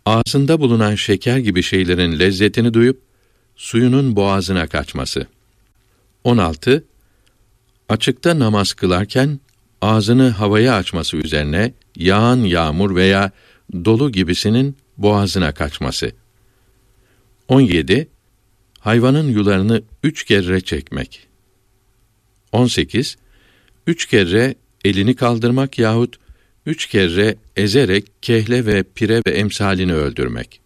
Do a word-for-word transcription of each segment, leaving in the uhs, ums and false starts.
ağzında bulunan şeker gibi şeylerin lezzetini duyup, suyunun boğazına kaçması. on altı. Açıkta namaz kılarken, ağzını havaya açması üzerine, yağan yağmur veya dolu gibisinin boğazına kaçması. on yedi. Hayvanın yularını üç kere çekmek. on sekiz. Üç kere elini kaldırmak yahut üç kere ezerek kehle ve pire ve emsalini öldürmek.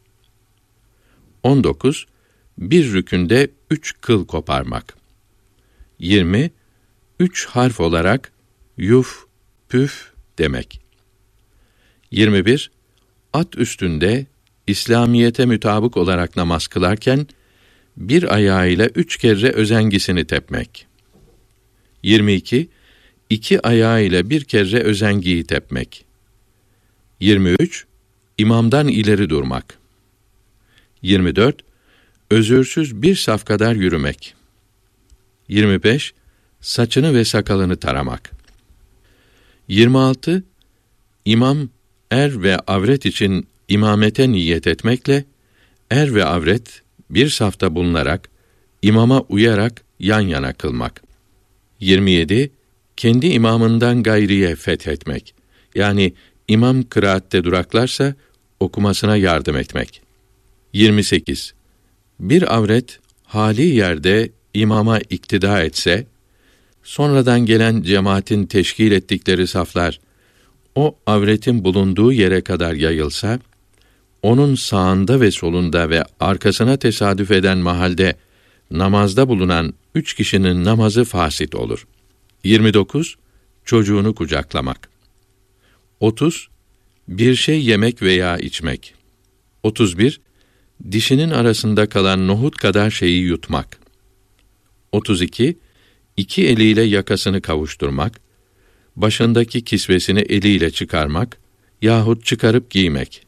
on dokuz. Bir rükünde üç kıl koparmak. yirmi. Üç harf olarak yuf, püf demek. yirmi bir. At üstünde İslamiyete mütabık olarak namaz kılarken bir ayağıyla üç kere özengisini tepmek. yirmi iki. İki ayağıyla bir kere özengiyi tepmek. yirmi üç. İmamdan ileri durmak. yirmi dört. Özürsüz bir saf kadar yürümek. yirmi beş. Saçını ve sakalını taramak. yirmi altı. İmam, er ve avret için imamete niyet etmekle, er ve avret bir safta bulunarak, imama uyarak yan yana kılmak. yirmi yedi. Kendi imamından gayriye fethetmek. Yani imam kıraatte duraklarsa, okumasına yardım etmek. yirmi sekiz. Bir avret, hali yerde imama iktida etse, sonradan gelen cemaatin teşkil ettikleri saflar, o avretin bulunduğu yere kadar yayılsa, onun sağında ve solunda ve arkasına tesadüf eden mahalde, namazda bulunan üç kişinin namazı fasit olur. yirmi dokuz. Çocuğunu kucaklamak. otuz. Bir şey yemek veya içmek. otuz bir. Dişinin arasında kalan nohut kadar şeyi yutmak. otuz iki. İki eliyle yakasını kavuşturmak, başındaki kisvesini eliyle çıkarmak yahut çıkarıp giymek.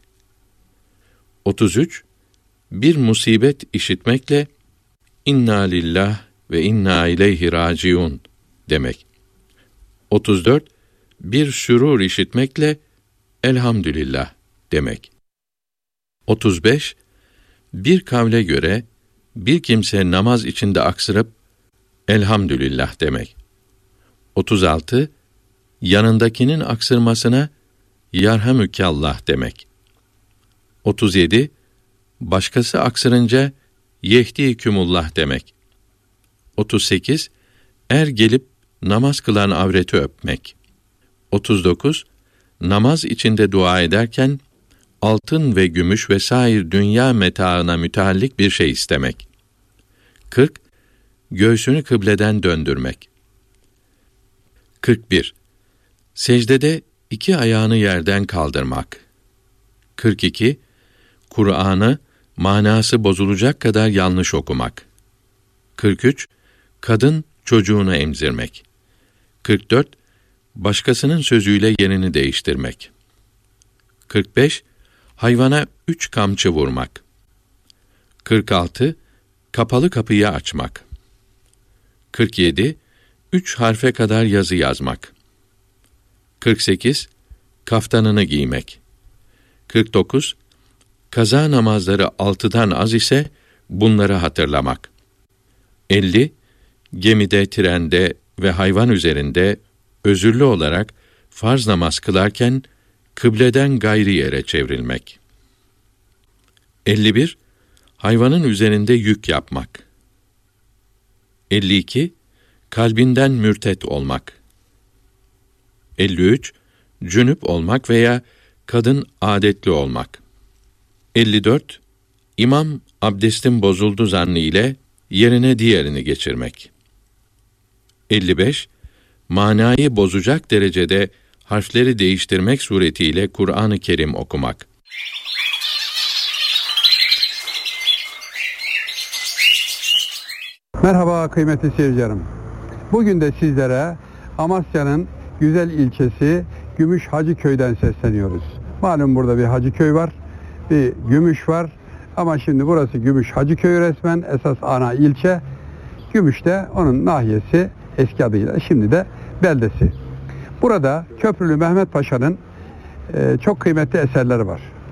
otuz üç. Bir musibet işitmekle inna lillah ve inna ileyhi raciun demek. otuz dört. Bir sürur işitmekle elhamdülillah demek. otuz beş. Bir kavle göre bir kimse namaz içinde aksırıp elhamdülillah demek. otuz altı. Yanındakinin aksırmasına yarhamükallah demek. otuz yedi. Başkası aksırınca yehdikümullah demek. otuz sekiz. Er gelip namaz kılan avreti öpmek. otuz dokuz. Namaz içinde dua ederken altın ve gümüş ve sair dünya metaına müteallik bir şey istemek. kırk. Göğsünü kıbleden döndürmek. kırk bir. Secdede iki ayağını yerden kaldırmak. kırk iki. Kur'an'ı manası bozulacak kadar yanlış okumak. kırk üç. Kadın çocuğunu emzirmek. kırk dört. Başkasının sözüyle yerini değiştirmek. kırk beş. Hayvana üç kamçı vurmak. kırk altı. Kapalı kapıyı açmak. kırk yedi. Üç harfe kadar yazı yazmak. kırk sekiz. Kaftanını giymek. kırk dokuz. Kaza namazları altıdan az ise bunları hatırlamak. elli. Gemide, trende ve hayvan üzerinde özürlü olarak farz namaz kılarken kıbleden gayri yere çevrilmek. elli bir. Hayvanın üzerinde yük yapmak. elli iki. Kalbinden mürtet olmak. elli üç. Cünüp olmak veya kadın adetli olmak. elli dört. İmam abdestin bozuldu zannı ile yerine diğerini geçirmek. elli beş. Manayı bozacak derecede harfleri değiştirmek suretiyle Kur'an-ı Kerim okumak. Merhaba kıymetli seyircilerim. Bugün de sizlere Amasya'nın güzel ilçesi Gümüş Hacıköy'den sesleniyoruz. Malum burada bir Hacıköy var, bir Gümüş var. Ama şimdi burası Gümüş Hacıköy resmen, esas ana ilçe. Gümüş de onun nahiyesi, eski adıyla şimdi de beldesi. Burada Köprülü Mehmet Paşa'nın e, çok kıymetli eserleri var.